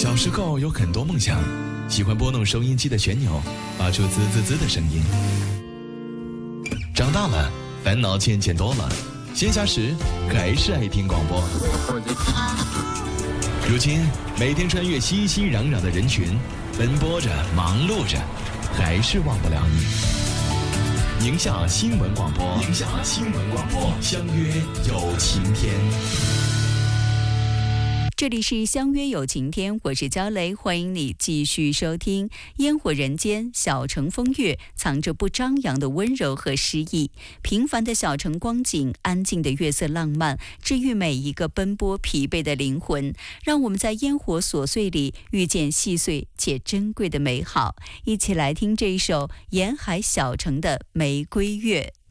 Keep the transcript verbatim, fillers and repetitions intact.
小时候有很多梦想，喜欢拨弄收音机的旋钮，发出滋滋滋的声音。长大了，烦恼渐渐多了，闲暇时还是爱听广播。如今，每天穿越熙熙攘攘的人群，奔波着，忙碌着，还是忘不了你。宁夏新闻广播，宁夏新闻广播，相约有晴天。 这里是相约有晴天，我是焦雷，欢迎你继续收听。烟火人间，小城风月，藏着不张扬的温柔和诗意。平凡的小城光景，安静的月色浪漫，治愈每一个奔波疲惫的灵魂。让我们在烟火琐碎里遇见细碎且珍贵的美好。一起来听这一首沿海小城的玫瑰月。